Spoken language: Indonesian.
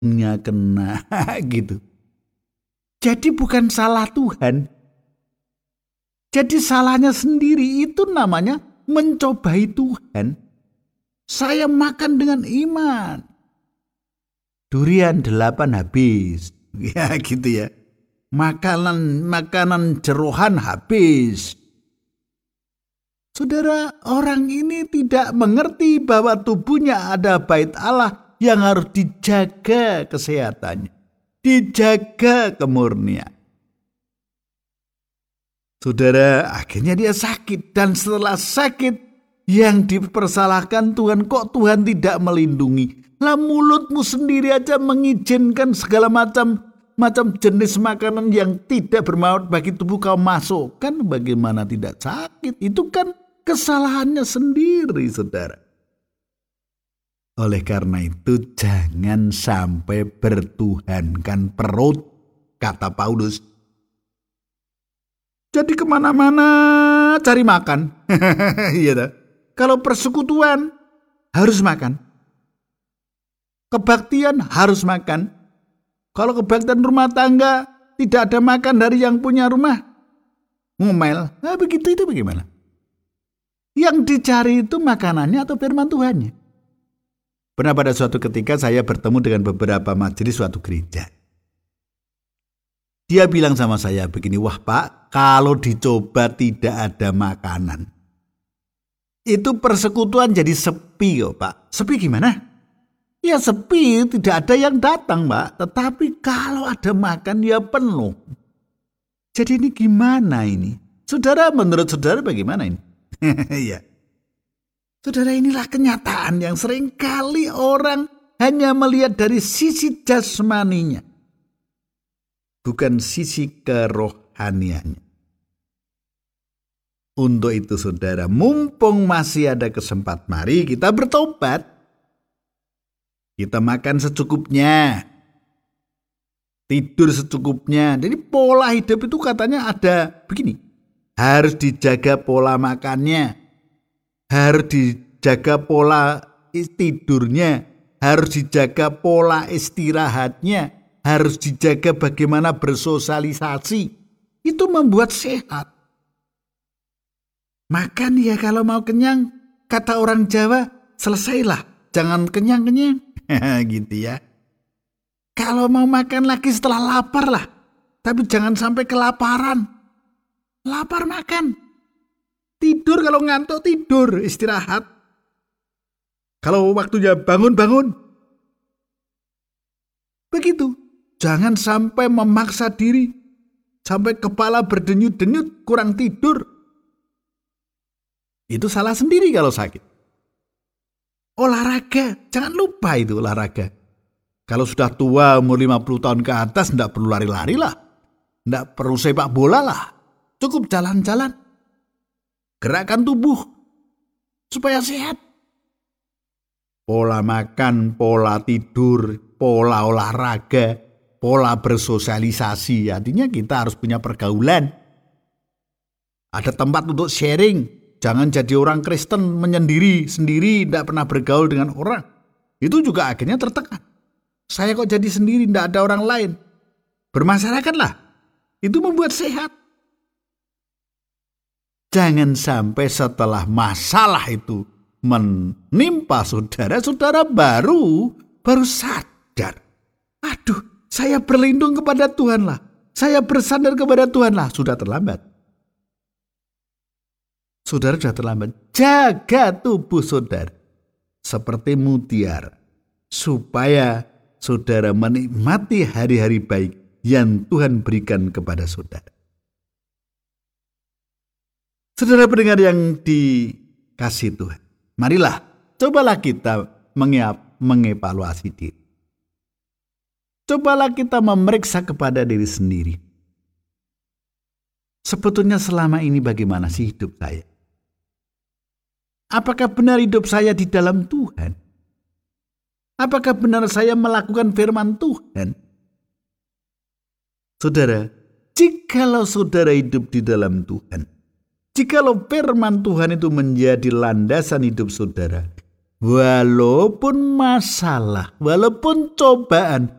nya kena gitu. Jadi bukan salah Tuhan. Jadi salahnya sendiri, itu namanya mencobai Tuhan. Saya makan dengan iman. Durian 8 habis. Ya gitu ya. Makanan jerohan habis. Saudara, orang ini tidak mengerti bahwa tubuhnya ada bait Allah yang harus dijaga kesehatannya, dijaga kemurnian. Saudara, akhirnya dia sakit, dan setelah sakit yang dipersalahkan Tuhan, kok Tuhan tidak melindungi? Lah mulutmu sendiri aja mengizinkan segala macam jenis makanan yang tidak bermanfaat bagi tubuh kau masukkan, bagaimana tidak sakit? Itu kan kesalahannya sendiri, saudara. Oleh karena itu, jangan sampai bertuhankan perut, kata Paulus. Jadi kemana-mana cari makan. Iya, kalau persekutuan harus makan. Kebaktian harus makan. Kalau kebaktian rumah tangga tidak ada makan dari yang punya rumah, ngomel. Nah begitu, itu bagaimana? Yang dicari itu makanannya atau firman Tuhannya? Pernah pada suatu ketika saya bertemu dengan beberapa majelis suatu gereja. Dia bilang sama saya begini, wah Pak, kalau dicoba tidak ada makanan, itu persekutuan jadi sepi kok Pak. Sepi gimana? Ya sepi, tidak ada yang datang Pak. Tetapi kalau ada makan ya penuh. Jadi ini gimana ini? Saudara, menurut saudara bagaimana ini? Ya. Saudara, inilah kenyataan yang seringkali orang hanya melihat dari sisi jasmaninya, bukan sisi kerohaniannya. Untuk itu saudara, mumpung masih ada kesempatan, mari kita bertobat. Kita makan secukupnya, tidur secukupnya. Jadi pola hidup itu katanya ada begini. Harus dijaga pola makannya, harus dijaga pola tidurnya, harus dijaga pola istirahatnya, harus dijaga bagaimana bersosialisasi. Itu membuat sehat. Makan ya kalau mau kenyang, kata orang Jawa, selesailah, jangan kenyang-kenyang. Gitu ya. Kalau mau makan lagi setelah lapar lah, tapi jangan sampai kelaparan. Lapar makan. Tidur kalau ngantuk, tidur, istirahat. Kalau waktunya bangun. Begitu. Jangan sampai memaksa diri, sampai kepala berdenyut-denyut, kurang tidur. Itu salah sendiri kalau sakit. Olahraga, jangan lupa itu olahraga. Kalau sudah tua, umur 50 tahun ke atas, tidak perlu lari-lari lah. Tidak perlu sepak bola lah. Cukup jalan-jalan. Gerakkan tubuh supaya sehat. Pola makan, pola tidur, pola olahraga, pola bersosialisasi. Artinya kita harus punya pergaulan. Ada tempat untuk sharing. Jangan jadi orang Kristen menyendiri sendiri, tidak pernah bergaul dengan orang. Itu juga akhirnya tertekan. Saya kok jadi sendiri, tidak ada orang lain. Bermasyarakatlah. Itu membuat sehat. Jangan sampai setelah masalah itu menimpa saudara baru sadar. Aduh, saya berlindung kepada Tuhan lah. Saya bersandar kepada Tuhan lah. Sudah terlambat. Saudara sudah terlambat. Jaga tubuh saudara seperti mutiara, supaya saudara menikmati hari-hari baik yang Tuhan berikan kepada saudara. Saudara pendengar yang dikasihi Tuhan, marilah cobalah kita mengevaluasi diri. Cobalah kita memeriksa kepada diri sendiri. Sebetulnya selama ini bagaimana sih hidup saya? Apakah benar hidup saya di dalam Tuhan? Apakah benar saya melakukan firman Tuhan? Saudara, jikalau saudara hidup di dalam Tuhan, jikalau firman Tuhan itu menjadi landasan hidup saudara, walaupun masalah, walaupun cobaan,